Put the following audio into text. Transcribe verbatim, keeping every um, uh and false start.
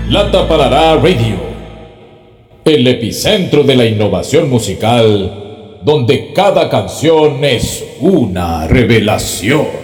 La Tapalará Radio, el epicentro de la innovación musical, donde cada canción es una revelación.